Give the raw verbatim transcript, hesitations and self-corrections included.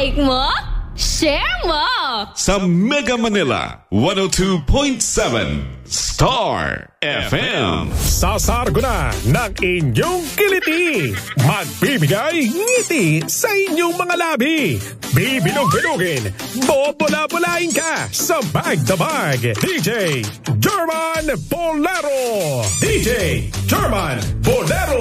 Like mo? Share mo! Sa Mega Manila, one oh two point seven Star F M. Sasargo na ng inyong kiliti. Magbibigay ngiti sa inyong mga labi. Bibilog-bilogin, bobola-bolain ka sa Bag the Bag. D J German Bolero. D J German Bolero.